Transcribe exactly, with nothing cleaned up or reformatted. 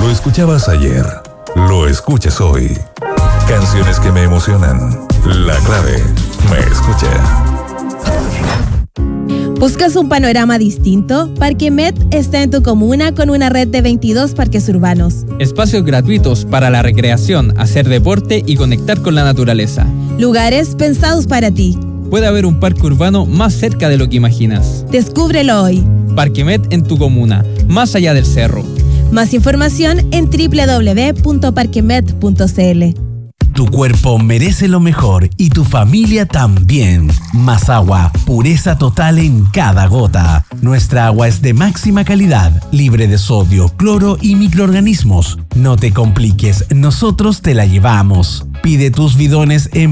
Lo escuchabas ayer, lo escuchas hoy. Canciones que me emocionan. La clave, me escucha. ¿Buscas un panorama distinto? Parquemet está en tu comuna con una red de veintidós parques urbanos. Espacios gratuitos para la recreación, hacer deporte y conectar con la naturaleza. Lugares pensados para ti. Puede haber un parque urbano más cerca de lo que imaginas. Descúbrelo hoy. Parquemet en tu comuna, más allá del cerro. Más información en doble u doble u doble u punto parquemet punto c l. Tu cuerpo merece lo mejor y tu familia también. Más agua, pureza total en cada gota. Nuestra agua es de máxima calidad, libre de sodio, cloro y microorganismos. No te compliques, nosotros te la llevamos. Pide tus bidones en